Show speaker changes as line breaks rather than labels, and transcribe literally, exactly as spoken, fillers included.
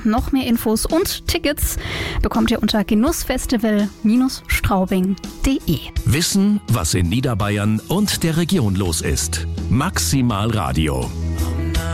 Noch mehr Infos und Tickets bekommt ihr unter genussfestival Straubing punkt de.
Wissen, was in Niederbayern und der Region los ist. Maximal Radio.